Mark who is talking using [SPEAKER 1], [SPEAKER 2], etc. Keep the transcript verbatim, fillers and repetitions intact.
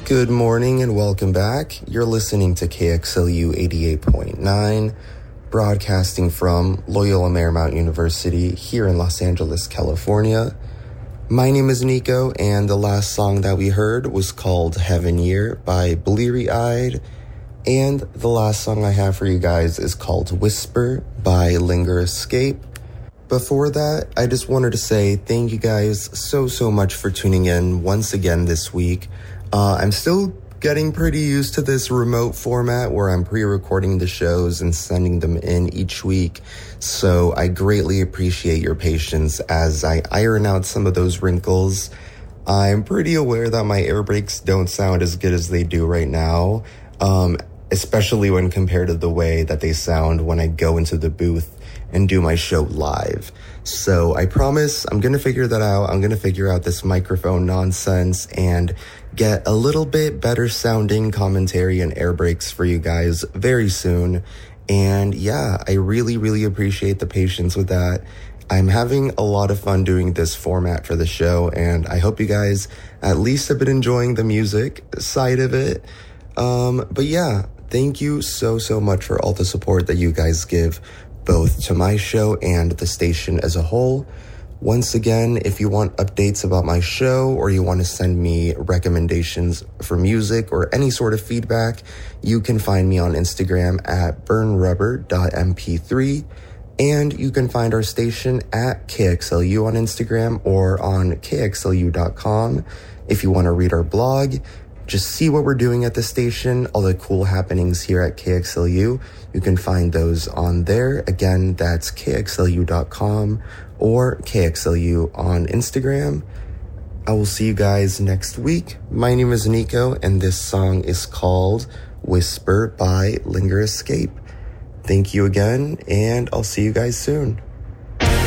[SPEAKER 1] Good morning and welcome back. You're listening to K X L U eighty-eight point nine, broadcasting from Loyola Marymount University here in Los Angeles, California. My name is Nico, and the last song that we heard was called Heaven Year by Bleary Eyed, and the last song I have for you guys is called Whisper by Linger Escape. Before that, I just wanted to say thank you guys so, so much for tuning in once again this week. Uh, I'm still getting pretty used to this remote format where I'm pre-recording the shows and sending them in each week. So I greatly appreciate your patience as I iron out some of those wrinkles. I'm pretty aware that my air brakes don't sound as good as they do right now, um, especially when compared to the way that they sound when I go into the booth and do my show live. So I promise I'm going to figure that out. I'm going to figure out this microphone nonsense and get a little bit better sounding commentary and air brakes for you guys very soon. And yeah, I really, really appreciate the patience with that. I'm having a lot of fun doing this format for the show, and I hope you guys at least have been enjoying the music side of it. Um, but yeah, thank you so, so much for all the support that you guys give both to my show and the station as a whole. Once again, if you want updates about my show or you want to send me recommendations for music or any sort of feedback, you can find me on Instagram at burn rubber dot m p three, and you can find our station at K X L U on Instagram or on K X L U dot com. If you want to read our blog, just see what we're doing at the station, all the cool happenings here at K X L U. You can find those on there. Again, that's K X L U dot com or K X L U on Instagram. I will see you guys next week. My name is Nico, and this song is called Whisper by Linger Escape. Thank you again, and I'll see you guys soon.